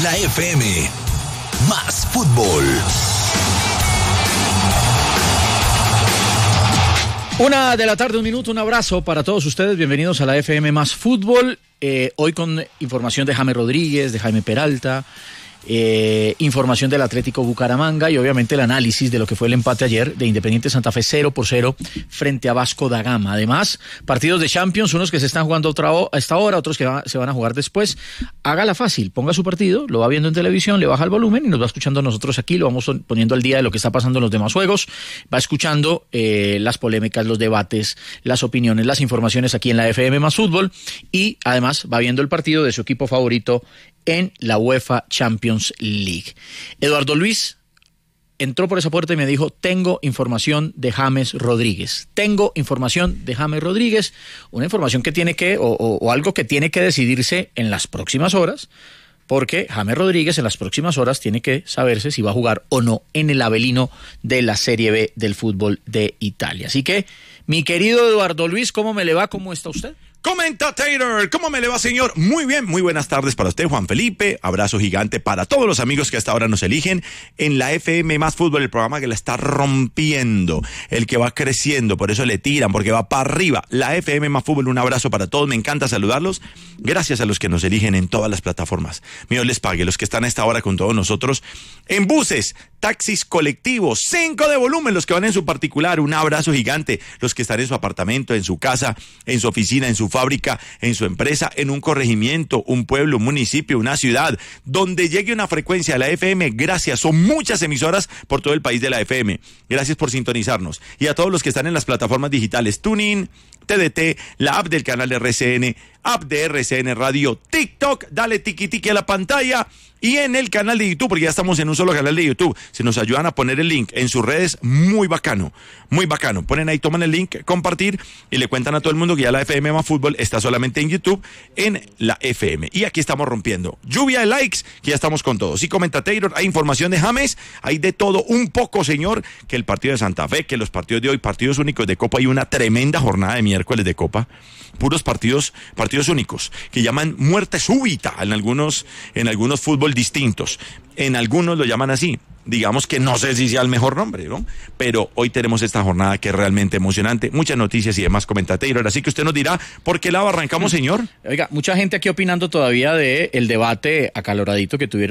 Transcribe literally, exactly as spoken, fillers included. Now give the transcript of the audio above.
La F M, más fútbol. Una de la tarde, un minuto, un abrazo para todos ustedes, bienvenidos a la F M más fútbol, eh, hoy con información de James Rodríguez, de Jaime Peralta, eh, información del Atlético Bucaramanga y obviamente el análisis de lo que fue el empate ayer de Independiente Santa Fe cero por cero frente a Vasco da Gama. Además, partidos de Champions, unos que se están jugando otra a esta hora, otros que va, se van a jugar después. Hágala fácil, ponga su partido, lo va viendo en televisión, le baja el volumen y nos va escuchando nosotros aquí, lo vamos poniendo al día de lo que está pasando en los demás juegos, va escuchando eh, las polémicas, los debates, las opiniones, las informaciones aquí en la F M más fútbol y además va viendo el partido de su equipo favorito en la UEFA Champions League. Eduardo Luis entró por esa puerta y me dijo, tengo información de James Rodríguez, tengo información de James Rodríguez, una información que tiene que, o, o, o algo que tiene que decidirse en las próximas horas, porque James Rodríguez en las próximas horas tiene que saberse si va a jugar o no en el Avelino de la Serie B del fútbol de Italia. Así que, mi querido Eduardo Luis, ¿cómo me le va? ¿Cómo está usted? Comentator, ¿cómo me le va, señor? Muy bien, muy buenas tardes para usted, Juan Felipe. Abrazo gigante para todos los amigos que hasta ahora nos eligen en la F M más fútbol, el programa que la está rompiendo, el que va creciendo, por eso le tiran, porque va para arriba. La F M más fútbol, un abrazo para todos, me encanta saludarlos. Gracias a los que nos eligen en todas las plataformas. Dios les pague, los que están a esta hora con todos nosotros en buses, taxis colectivos, cinco de volumen, los que van en su particular, un abrazo gigante. Los que están en su apartamento, en su casa, en su oficina, en su fábrica, en su empresa, en un corregimiento, un pueblo, un municipio, una ciudad, donde llegue una frecuencia de la F M, gracias, son muchas emisoras por todo el país de la F M, gracias por sintonizarnos, y a todos los que están en las plataformas digitales, TuneIn, T D T, la app del canal R C N, app de R C N Radio, TikTok, dale tiki tiki a la pantalla, y en el canal de YouTube, porque ya estamos en un solo canal de YouTube, si nos ayudan a poner el link en sus redes, muy bacano, muy bacano, ponen ahí, toman el link, compartir, y le cuentan a todo el mundo que ya la F M más fútbol está solamente en YouTube, en la F M, y aquí estamos rompiendo, lluvia de likes, que ya estamos con todos, y comenta Taylor, hay información de James, hay de todo un poco, señor, que el partido de Santa Fe, que los partidos de hoy, partidos únicos de Copa, hay una tremenda jornada de miércoles de Copa, puros partidos, partidos únicos, que llaman muerte súbita en algunos, en algunos fútbol distintos, en algunos lo llaman así, digamos que no sé si sea el mejor nombre, ¿no? Pero hoy tenemos esta jornada que es realmente emocionante, muchas noticias y demás, comenta Taylor, así que usted nos dirá, ¿por qué lado arrancamos, señor? Oiga, mucha gente aquí opinando todavía de el debate acaloradito que tuvieron